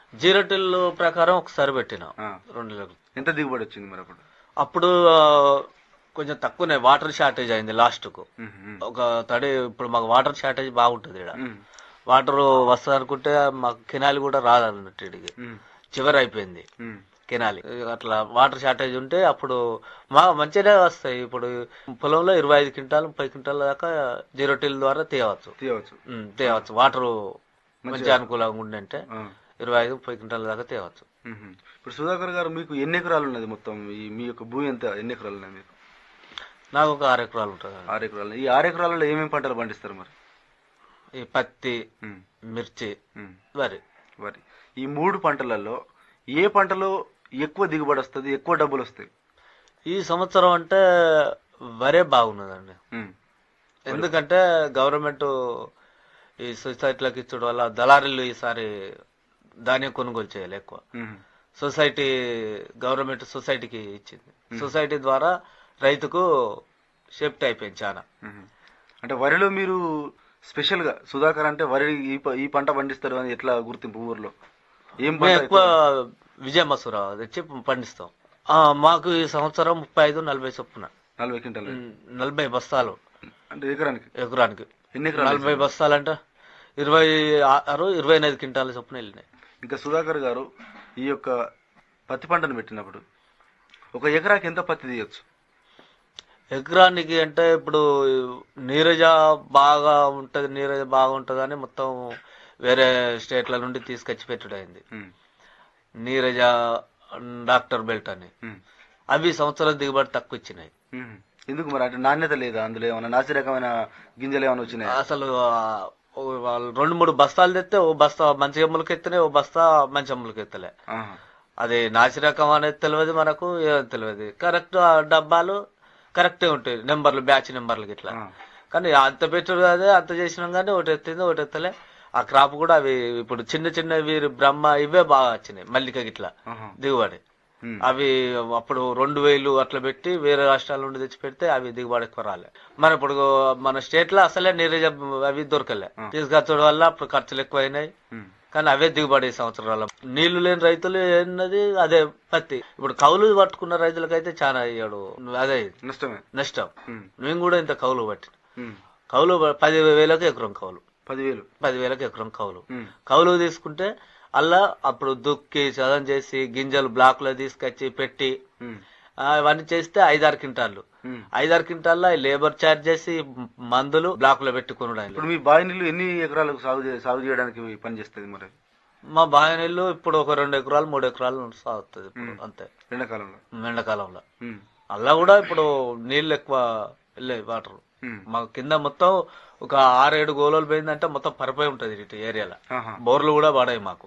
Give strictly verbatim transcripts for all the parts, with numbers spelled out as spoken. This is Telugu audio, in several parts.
జీరో టిల్ ప్రకారం ఒకసారి పెట్టిన రెండు నెలలు. ఎంత దిగుబడి వచ్చింది మరి అప్పుడు? అప్పుడు కొంచెం తక్కువనే, వాటర్ షార్టేజ్ అయింది లాస్ట్ కు. ఒక తడి ఇప్పుడు మాకు వాటర్ షార్టేజ్ బాగుంటది ఇక్కడ. వాటర్ వస్తుంది అనుకుంటే మాకు కెనాలి కూడా రాదన్నట్టు ఇడికి చివరి అయిపోయింది కెనాలి. అట్లా వాటర్ షార్టేజ్ ఉంటే అప్పుడు మా మంచిగానే వస్తాయి. ఇప్పుడు పొలంలో ఇరవై ఐదు క్వింటాలు ముప్పై క్వింటాల దాకా జీరో టిల్ ద్వారా తీయవచ్చు తీయవచ్చు తీయవచ్చు వాటర్ మంచి అనుకూలంగా ఉండంటే ఇరవై ఐదు ముప్పై క్వింటాల దాకా తేవచ్చు. ఇప్పుడు సుధాకర్ గారు మీకు ఎన్ని ఎకరాలు ఉన్నది మొత్తం? మీ యొక్క భూమి ఎంత, ఎన్ని ఎకరాలు ఉన్నాయి మీకు? నాకు ఒక ఆరు ఎకరాలు ఉంటుంది. ఆరు ఎకరాలు. ఈ ఆరు ఎకరాలలో ఏమేమి పంటలు పండిస్తారు మరి? ఈ పత్తి, మిర్చి, వరి. వరి ఈ మూడు పంటలలో ఏ పంటలో ఎక్కువ దిగుబడి వస్తుంది, ఎక్కువ డబ్బులు వస్తాయి? ఈ సంవత్సరం అంటే వరే బాగున్నదండి. ఎందుకంటే గవర్నమెంట్ ఈ సొసైటీలకు ఇచ్చడం వల్ల దళారీలు ఈసారి ధాన్యం కొనుగోలు చేయాలి ఎక్కువ. సొసైటీ గవర్నమెంట్ సొసైటీకి ఇచ్చింది. సొసైటీ ద్వారా రైతుకు సేఫ్టీ అయిపోయింది చాలా. అంటే వరిలో మీరు స్పెషల్ గా సుధాకర్ అంటే వరి ఈ పంట పండిస్తారు అని ఎట్లా గుర్తింపు? ఊర్లో ఏం ఎక్కువ విజయ మసూరా తెచ్చి పండిస్తాం. మాకు ఈ సంవత్సరం ముప్పై ఐదు నలభై చొప్పున నలభై క్వింటాలు నలభై బస్తాలు అంటే ఎకరానికి ఎకరానికి ఎన్ని ఎకరాలు? నలభై బస్తాలు అంటే ఇరవై ఆరు ఇరవై ఎనిమిది క్వింటాల చొప్పున వెళ్ళినాయి. ఇంకా సుధాకర్ గారు ఈ యొక్క పత్తి పంటను పెట్టినప్పుడు ఒక ఎకరాకి ఎంత పత్తి తీయచ్చు? ఎకరానికి అంటే ఇప్పుడు నీరజ బాగా ఉంటది, నీరజ బాగా ఉంటది అని మొత్తం వేరే స్టేట్ల నుండి తీసుకొచ్చి పెట్టుడైంది. నీరజ, డాక్టర్ బెల్ట్ అని అవి సంవత్సరం దిగుబడి తక్కువ ఇచ్చినాయి. ఎందుకు మరి? అంటే నాణ్యత లేదా అందులో? ఏమైనా నాసి రకమైన గింజలు ఏమైనా వచ్చినాయి? అసలు వాళ్ళు రెండు మూడు బస్తాలు తెస్తే ఓ బస్తా మంచి ఎమ్ములకి ఎత్తనే, ఓ బస్తా మంచి ఎమ్ములకి ఎత్తలే. అది నాసి రకం అనేది తెలియదు మనకు, ఏదో తెలియదు. కరెక్ట్ డబ్బాలు కరెక్టే ఉంటాయి, నెంబర్లు బ్యాచ్ నెంబర్లు ఇట్లా. కానీ అంత పెట్టుడు అదే అంత చేసినాం కానీ ఒకటి ఎత్తింది ఒకటి ఎత్తలే. ఆ క్రాప్ కూడా అవి ఇప్పుడు చిన్న చిన్న వీరు బ్రహ్మ ఇవే బాగా వచ్చినాయి, మల్లిక గిట్లా దిగుబడి. అవి అప్పుడు రెండు వేలు అట్లా పెట్టి వేరే రాష్ట్రాల నుండి తెచ్చి పెడితే అవి దిగుబడి ఎక్కువ రాలే. మన ఇప్పుడు మన స్టేట్ లో అసలే నీరజ అవి దొరకలే, తీసుకొచ్చడం వల్ల అప్పుడు ఖర్చులు ఎక్కువ అయినాయి. కానీ అవే దిగుబడి సంవత్సరాల. నీళ్లు లేని రైతులు ఏంటది అదే పత్తి. ఇప్పుడు కౌలు పట్టుకున్న రైతులకైతే చాలా అయ్యాడు, అదే నష్టమే నష్టం. మేము కూడా ఇంత కౌలు పట్టిన కౌలు పది వేలకు ఎకరం కౌలు, పదివేలు పదివేలకు ఎకరం కౌలు. కౌలు తీసుకుంటే అలా అప్పుడు దుక్కి చదం చేసి గింజలు బ్లాక్ లో తీసుకొచ్చి పెట్టి అవన్నీ చేస్తే ఐదారు క్వింటాళ్ళు ఐదారు క్వింటాల్లో లేబర్ ఛార్జ్ చేసి మందులు బ్లాక్ లో పెట్టుకున్నాడు. ఇప్పుడు మీ బావి నీళ్లు ఎన్ని ఎకరాలకు సాగు సాగు చేయడానికి పని చేస్తుంది మరి? మా బావి నీళ్లు ఇప్పుడు ఒక రెండు ఎకరాలు మూడు ఎకరాలు సాగుతుంది అంతే ఎండాకాలంలో. ఎండాకాలంలో అలా కూడా ఇప్పుడు నీళ్లు ఎక్కువ వెళ్ళాయి వాటర్. మా కింద మొత్తం ఒక ఆరేడు గోళాలు పోయిందంటే మొత్తం పరిపోయి ఉంటది ఇటు ఏరియాలో. బోర్లు కూడా పడాయి మాకు,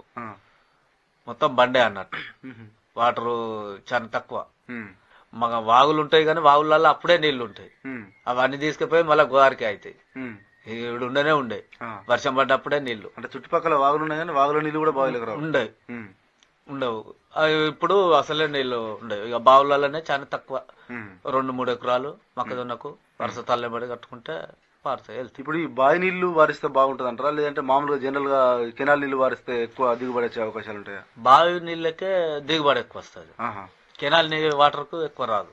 మొత్తం బండే అన్నట్టు. వాటర్ చాలా తక్కువ. మాకు వాగులు ఉంటాయి కానీ వాగులలో అప్పుడే నీళ్లు ఉంటాయి, అవన్నీ తీసుకుపోయి మళ్ళీ గోదావరికి అవుతాయి. ఇప్పుడు ఉండనే ఉండే వర్షం పడ్డప్పుడే నీళ్లు. అంటే చుట్టుపక్కల వాగులు ఉన్నాయి కానీ వాగుల నీళ్లు కూడా బావిలోకి ఉండే ఉండవు. ఇప్పుడు అసలే నీళ్లు ఉండవు. ఇక బావులలోనే చాలా తక్కువ, రెండు మూడు ఎకరాలు మొక్కజొన్నకు వరుస తల్లబడి కట్టుకుంటే పారుతాయి. ఇప్పుడు ఈ బావి నీళ్లు వారిస్తే బాగుంటది అంటారా, లేదంటే మామూలుగా జనరల్ గా కెనాల్ నీళ్లు వారిస్తే ఎక్కువ దిగుబడి వచ్చే అవకాశాలు ఉంటాయా? బావి నీళ్ళకే దిగుబడి ఎక్కువ వస్తుంది, కెనాల్ నీళ్ళు వాటర్ కు ఎక్కువ రాదు.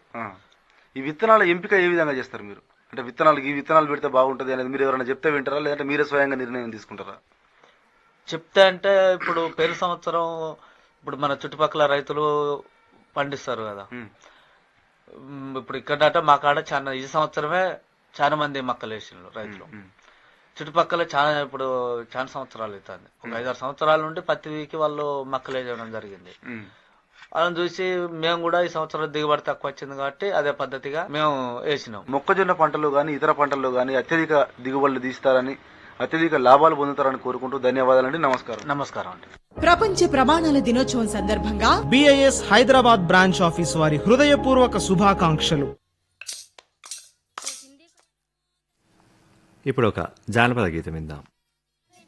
ఈ విత్తనాల ఎంపిక ఏ విధంగా చేస్తారు మీరు? అంటే విత్తనాలు ఈ విత్తనాలు పెడితే బాగుంటది అనేది మీరు ఎవరైనా చెప్తే వింటారా, లేదంటే మీరే స్వయంగా నిర్ణయం తీసుకుంటారా? చెప్తే అంటే ఇప్పుడు పెరు సంవత్సరం ఇప్పుడు మన చుట్టుపక్కల రైతులు పండిస్తారు కదా. ఇప్పుడు ఇక్కడ మా కాడ చాలా ఈ సంవత్సరమే చాలా మంది మొక్కలు వేసినారు రైతులు. చుట్టుపక్కల చాలా ఇప్పుడు చాలా సంవత్సరాలు అవుతుంది, ఒక ఐదారు సంవత్సరాల నుండి పత్తికి వాళ్ళు మొక్కలు వేయడం జరిగింది. వాళ్ళని చూసి మేము కూడా ఈ సంవత్సరం దిగుబడి తక్కువ వచ్చింది కాబట్టి అదే పద్ధతిగా మేము వేసినాం. మొక్కజొన్న పంటలు గాని ఇతర పంటల్లో గాని అత్యధిక దిగుబడులు తీస్తారని, అత్యధిక లాభాలు పొందుతారని కోరుకుంటూ ధన్యవాదాలండి. నమస్కారం. నమస్కారం అండి. ప్రపంచ ప్రమాణాల దినోత్సవం సందర్భంగా బిఐఎస్ హైదరాబాద్ బ్రాంచ్ ఆఫీస్ వారి హృదయపూర్వక శుభాకాంక్షలు. ఇప్పుడు ఒక జానపద గీతం విందాం.